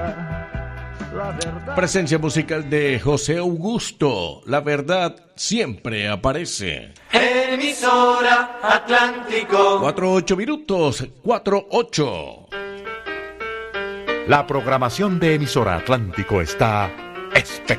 Presencia musical de José Augusto. La verdad siempre aparece. Emisora Atlántico. 4:08 minutos, 4:08. La programación de Emisora Atlántico está espectacular.